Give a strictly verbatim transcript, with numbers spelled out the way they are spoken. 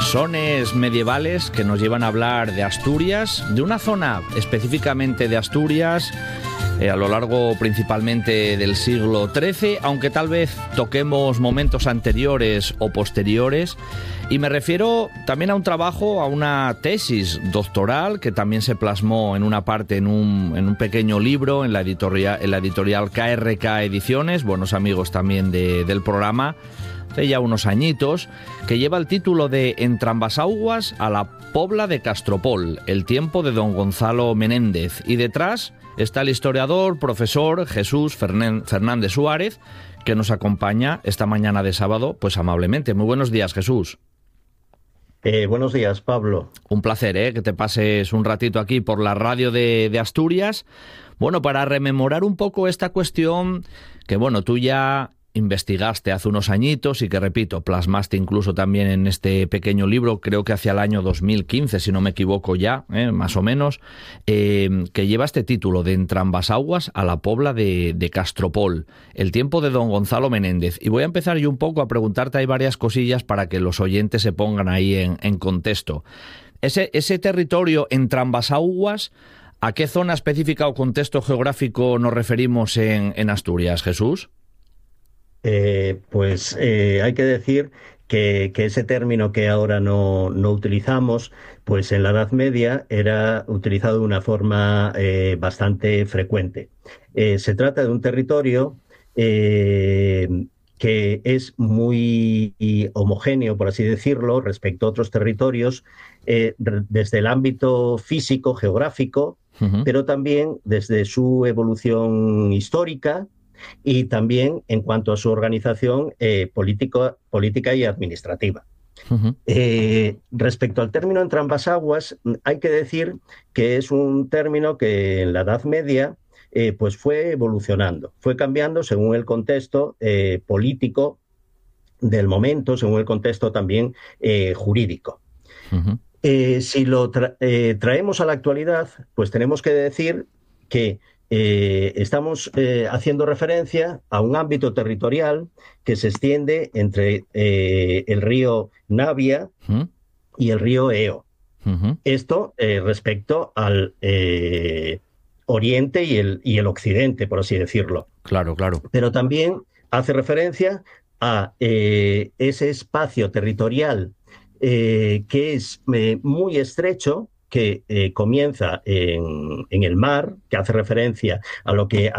sones medievales que nos llevan a hablar de Asturias, de una zona específicamente de Asturias, eh, a lo largo principalmente del siglo trece, aunque tal vez toquemos momentos anteriores o posteriores. Y me refiero también a un trabajo, a una tesis doctoral que también se plasmó en una parte en un, en un pequeño libro en la editorial, en la editorial K R K Ediciones, buenos amigos también de, del programa, hace ya unos añitos, que lleva el título de Entrambasauguas a la Pobla de Castropol, el tiempo de don Gonzalo Menéndez. Y detrás está el historiador, profesor Jesús Fernández Suárez, que nos acompaña esta mañana de sábado, pues amablemente. Muy buenos días, Jesús. Eh, buenos días, Pablo. Un placer, ¿eh? Que te pases un ratito aquí por la radio de, de Asturias. Bueno, para rememorar un poco esta cuestión que, bueno, tú ya investigaste hace unos añitos y que, repito, plasmaste incluso también en este pequeño libro, creo que hacia el año dos mil quince, si no me equivoco ya, ¿eh? Más o menos, eh, que lleva este título de Entrambasauguas a la Pobla de, de Castropol, el tiempo de don Gonzalo Menéndez. Y voy a empezar yo un poco a preguntarte, hay varias cosillas para que los oyentes se pongan ahí en, en contexto. Ese, ese territorio Entrambasauguas, ¿a qué zona específica o contexto geográfico nos referimos en, en Asturias, Jesús? Eh, pues eh, hay que decir que, que ese término que ahora no, no utilizamos, pues en la Edad Media era utilizado de una forma eh, bastante frecuente. Eh, se trata de un territorio eh, que es muy homogéneo, por así decirlo, respecto a otros territorios, eh, desde el ámbito físico, geográfico, uh-huh. pero también desde su evolución histórica, y también en cuanto a su organización eh, político, política y administrativa. Uh-huh. Eh, respecto al término Entrambasauguas, hay que decir que es un término que en la Edad Media eh, pues fue evolucionando, fue cambiando según el contexto eh, político del momento, según el contexto también eh, jurídico. Uh-huh. Eh, si lo tra- eh, traemos a la actualidad, pues tenemos que decir que Eh, estamos eh, haciendo referencia a un ámbito territorial que se extiende entre eh, el río Navia uh-huh. y el río Eo. Uh-huh. Esto eh, respecto al eh, oriente y el, y el occidente, por así decirlo. Claro, claro. Pero también hace referencia a eh, ese espacio territorial eh, que es eh, muy estrecho, que eh, comienza en, en el mar, que hace referencia a lo que